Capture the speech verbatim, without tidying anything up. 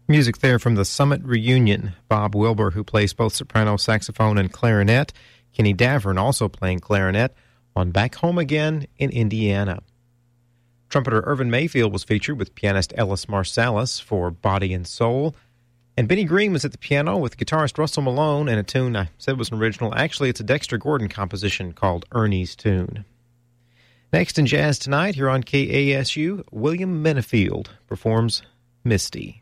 Music there from the Summit Reunion. Bob Wilbur, who plays both soprano, saxophone, and clarinet. Kenny Davern also playing clarinet on Back Home Again in Indiana. Trumpeter Irvin Mayfield was featured with pianist Ellis Marsalis for Body and Soul. And Benny Green was at the piano with guitarist Russell Malone and a tune I said was an original. Actually, it's a Dexter Gordon composition called Ernie's Tune. Next in Jazz Tonight, here on K A S U, William Menefield performs Misty.